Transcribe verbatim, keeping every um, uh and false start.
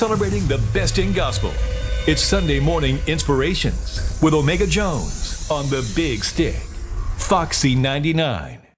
celebrating the best in gospel. It's Sunday Morning Inspirations with Omega Jones on the Big Stick, Foxy ninety-nine.